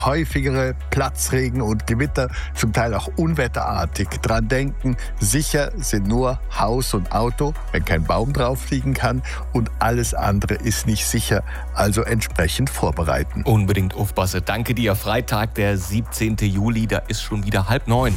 häufigere Platzregen und Gewitter, zum Teil auch unwetterartig. Dran denken, sicher sind nur Haus und Auto, wenn kein Baum drauf liegen kann, und alles andere ist nicht sicher, also entsprechend vorbereiten. Unbedingt aufpassen. Danke dir. Freitag, der 17. Juli, da ist schon wieder 8:30.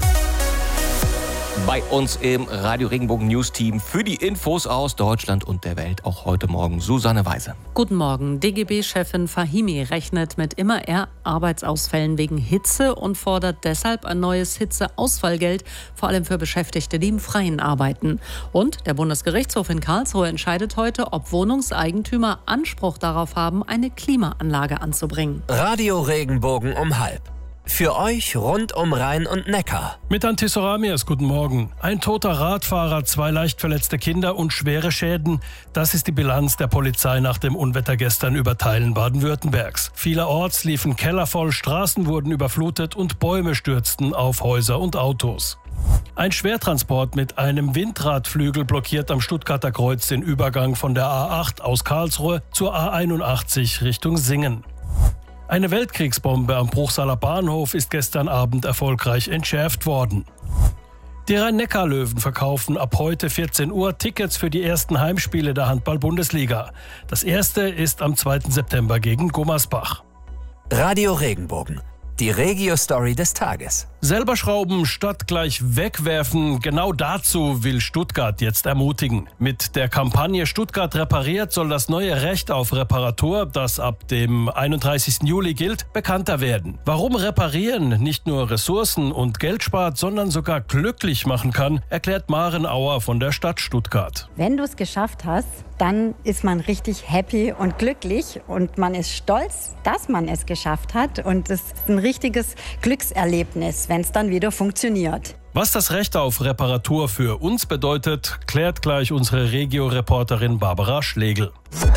Bei uns im Radio Regenbogen News Team für die Infos aus Deutschland und der Welt auch heute Morgen Susanne Weise. Guten Morgen. DGB-Chefin Fahimi rechnet mit immer eher Arbeitsausfällen wegen Hitze und fordert deshalb ein neues Hitzeausfallgeld, vor allem für Beschäftigte, die im Freien arbeiten. Und der Bundesgerichtshof in Karlsruhe entscheidet heute, ob Wohnungseigentümer Anspruch darauf haben, eine Klimaanlage anzubringen. Radio Regenbogen um 12:30. Für euch rund um Rhein und Neckar. Mit Antis Ramias, guten Morgen. Ein toter Radfahrer, 2 leicht verletzte Kinder und schwere Schäden. Das ist die Bilanz der Polizei nach dem Unwetter gestern über Teilen Baden-Württembergs. Vielerorts liefen Keller voll, Straßen wurden überflutet und Bäume stürzten auf Häuser und Autos. Ein Schwertransport mit einem Windradflügel blockiert am Stuttgarter Kreuz den Übergang von der A8 aus Karlsruhe zur A81 Richtung Singen. Eine Weltkriegsbombe am Bruchsaler Bahnhof ist gestern Abend erfolgreich entschärft worden. Die Rhein-Neckar-Löwen verkaufen ab heute 14 Uhr Tickets für die ersten Heimspiele der Handball-Bundesliga. Das erste ist am 2. September gegen Gummersbach. Radio Regenbogen. Die Regio-Story des Tages. Selber schrauben statt gleich wegwerfen, genau dazu will Stuttgart jetzt ermutigen. Mit der Kampagne Stuttgart repariert soll das neue Recht auf Reparatur, das ab dem 31. Juli gilt, bekannter werden. Warum Reparieren nicht nur Ressourcen und Geld spart, sondern sogar glücklich machen kann, erklärt Maren Auer von der Stadt Stuttgart. Wenn du es geschafft hast, dann ist man richtig happy und glücklich und man ist stolz, dass man es geschafft hat, und es ist ein richtiges Glückserlebnis, wenn es dann wieder funktioniert. Was das Recht auf Reparatur für uns bedeutet, klärt gleich unsere Regio-Reporterin Barbara Schlegel.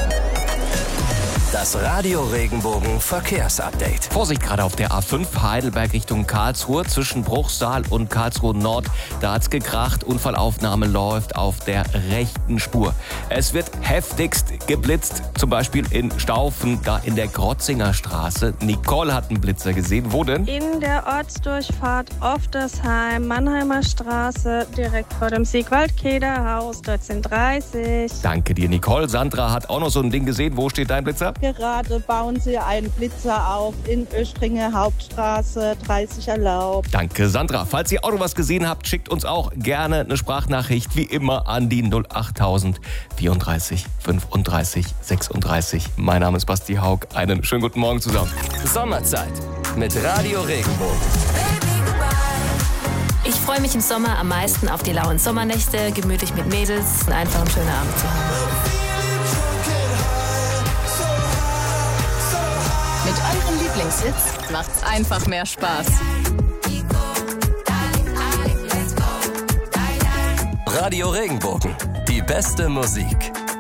Das Radio Regenbogen Verkehrsupdate. Vorsicht gerade auf der A5 Heidelberg Richtung Karlsruhe zwischen Bruchsal und Karlsruhe Nord. Da hat's gekracht. Unfallaufnahme läuft auf der rechten Spur. Es wird heftigst geblitzt, zum Beispiel in Staufen, da in der Grotzinger Straße. Nicole hat einen Blitzer gesehen. Wo denn? In der Ortsdurchfahrt Oftersheim, Mannheimer Straße, direkt vor dem Siegwald-Keder-Haus, 13:30. Danke dir, Nicole. Sandra hat auch noch so ein Ding gesehen. Wo steht dein Blitzer? Gerade bauen sie einen Blitzer auf in Oestringe Hauptstraße, 30 erlaubt. Danke, Sandra. Falls ihr auch noch was gesehen habt, schickt uns auch gerne eine Sprachnachricht, wie immer, an die 08000 34 35 36. Mein Name ist Basti Haug. Einen schönen guten Morgen zusammen. Sommerzeit mit Radio Regenbogen. Ich freue mich im Sommer am meisten auf die lauen Sommernächte, gemütlich mit Mädels und einfach einen schönen Abend zu haben. Mit eurem Lieblingshits macht's einfach mehr Spaß. Radio Regenbogen. Die beste Musik.